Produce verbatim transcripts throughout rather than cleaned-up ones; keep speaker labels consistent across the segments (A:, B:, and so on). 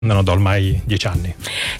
A: da ormai dieci anni.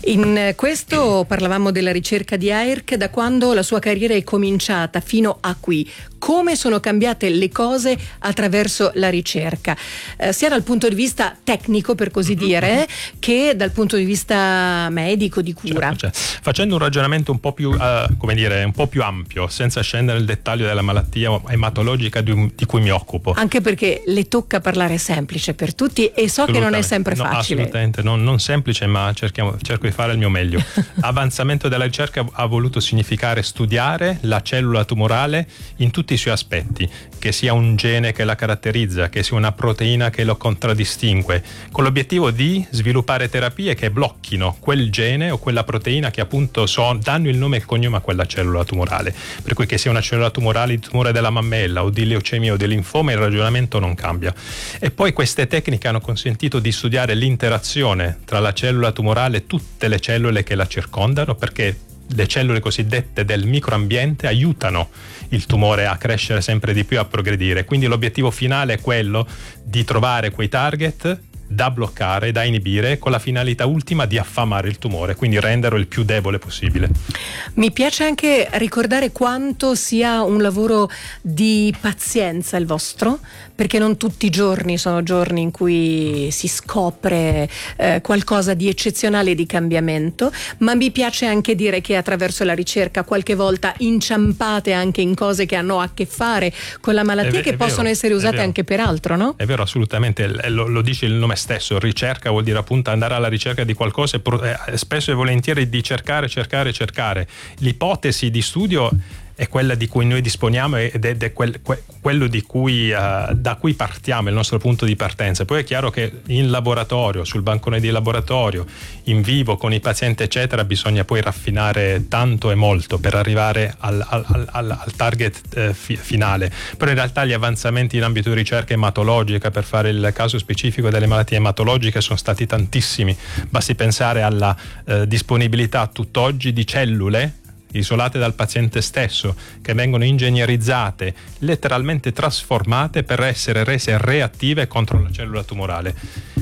B: In questo parlavamo della ricerca di A I R C, da quando la sua carriera è cominciata fino a qui. Come sono cambiate le cose attraverso la ricerca, eh, sia dal punto di vista tecnico, per così dire, che dal punto di vista medico, di cura.
A: Certo, certo. Facendo un ragionamento un po' più, uh, come dire, un po' più ampio, senza scendere nel dettaglio della malattia ematologica di, di cui mi occupo.
B: Anche perché le tocca parlare semplice per tutti e so che non è sempre
A: no,
B: facile.
A: Assolutamente, non, non semplice, ma cerchiamo, cerco di fare il mio meglio. Avanzamento della ricerca ha voluto significare studiare la cellula tumorale in tutti i suoi aspetti, che sia un gene che la caratterizza, che sia una proteina che lo contraddistingue, con l'obiettivo di sviluppare terapie che blocchino quel gene o quella proteina che appunto so, danno il nome e il cognome a quella cellula tumorale. Per cui che sia una cellula tumorale di tumore della mammella o di leucemia o di linfoma, il ragionamento non cambia. E poi queste tecniche hanno consentito di studiare l'interazione tra la cellula tumorale e tutte le cellule che la circondano, perché le cellule cosiddette del microambiente aiutano il tumore a crescere sempre di più, a progredire. Quindi l'obiettivo finale è quello di trovare quei target da bloccare, da inibire, con la finalità ultima di affamare il tumore, quindi renderlo il più debole possibile.
B: Mi piace anche ricordare quanto sia un lavoro di pazienza il vostro, perché non tutti i giorni sono giorni in cui si scopre eh, qualcosa di eccezionale, di cambiamento, ma mi piace anche dire che attraverso la ricerca qualche volta inciampate anche in cose che hanno a che fare con la malattia,
A: è,
B: che
A: è
B: possono
A: vero,
B: essere usate anche per altro, no?
A: È vero, assolutamente, lo, lo dice il nome stesso. Ricerca vuol dire appunto andare alla ricerca di qualcosa e pro- eh, spesso e volentieri di cercare, cercare, cercare. L'ipotesi di studio è quella di cui noi disponiamo ed è, è quel, que, quello di cui, uh, da cui partiamo, il nostro punto di partenza. Poi è chiaro che in laboratorio, sul bancone di laboratorio, in vivo, con i pazienti eccetera, bisogna poi raffinare tanto e molto per arrivare al, al, al, al target eh, fi, finale. Però in realtà gli avanzamenti in ambito di ricerca ematologica, per fare il caso specifico delle malattie ematologiche, sono stati tantissimi. Basti pensare alla eh, disponibilità tutt'oggi di cellule isolate dal paziente stesso, che vengono ingegnerizzate, letteralmente trasformate per essere rese reattive contro la cellula tumorale.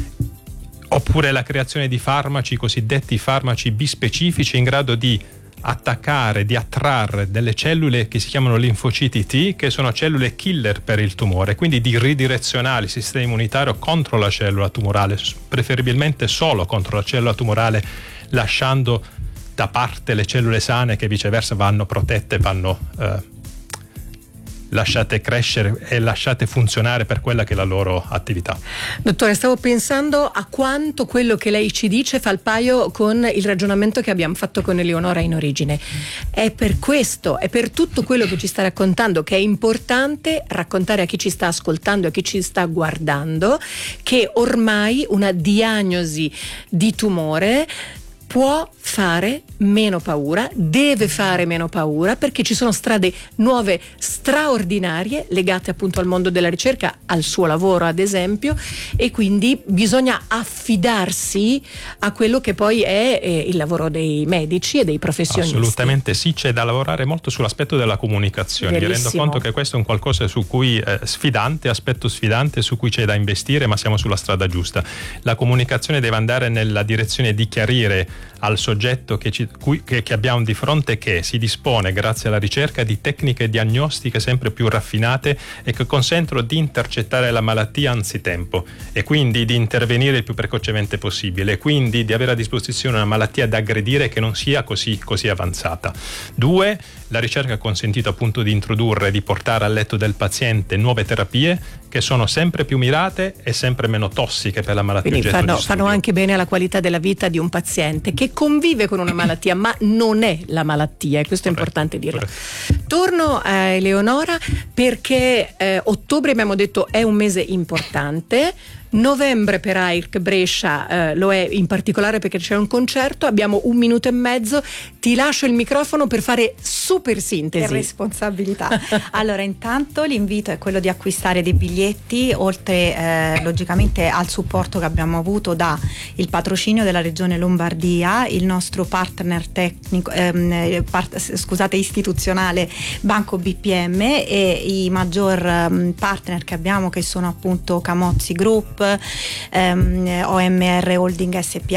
A: Oppure la creazione di farmaci, cosiddetti farmaci bispecifici, in grado di attaccare, di attrarre delle cellule che si chiamano linfociti T, che sono cellule killer per il tumore, quindi di ridirezionare il sistema immunitario contro la cellula tumorale, preferibilmente solo contro la cellula tumorale, lasciando da parte le cellule sane che viceversa vanno protette, vanno eh, lasciate crescere e lasciate funzionare per quella che è la loro attività.
B: Dottore, stavo pensando a quanto quello che lei ci dice fa il paio con il ragionamento che abbiamo fatto con Eleonora in origine. È per questo, è per tutto quello che ci sta raccontando, che è importante raccontare a chi ci sta ascoltando e a chi ci sta guardando, che ormai una diagnosi di tumore può fare meno paura, deve fare meno paura, perché ci sono strade nuove straordinarie legate appunto al mondo della ricerca, al suo lavoro ad esempio, e quindi bisogna affidarsi a quello che poi è eh, il lavoro dei medici e dei professionisti.
A: Assolutamente sì, c'è da lavorare molto sull'aspetto della comunicazione.
B: Verissimo.
A: Mi rendo conto che questo è un qualcosa su cui eh, sfidante, aspetto sfidante, su cui c'è da investire, ma siamo sulla strada giusta. La comunicazione deve andare nella direzione di chiarire al soggetto che, ci, cui, che, che abbiamo di fronte che si dispone, grazie alla ricerca, di tecniche diagnostiche sempre più raffinate e che consentono di intercettare la malattia anzitempo e quindi di intervenire il più precocemente possibile, e quindi di avere a disposizione una malattia da aggredire che non sia così, così avanzata. Due, la ricerca ha consentito appunto di introdurre, di portare al letto del paziente nuove terapie che sono sempre più mirate e sempre meno tossiche per la malattia.
B: Quindi
A: oggetto
B: fanno,
A: di studio.
B: fanno anche bene alla qualità della vita di un paziente che convive con una malattia, ma non è la malattia, e questo è
A: Corretto,
B: importante dirlo.
A: corretto.
B: Torno a Eleonora, perché eh, ottobre abbiamo detto è un mese importante. Novembre per A I R C Brescia eh, lo è in particolare perché c'è un concerto. Abbiamo un minuto e mezzo, ti lascio il microfono per fare subito super sintesi.
C: Che responsabilità. Allora, intanto l'invito è quello di acquistare dei biglietti, oltre eh, logicamente al supporto che abbiamo avuto da il patrocinio della Regione Lombardia, il nostro partner tecnico, ehm, part, scusate, istituzionale Banco B P M e i maggior um, partner che abbiamo, che sono appunto Camozzi Group, ehm, O M R Holding S P A,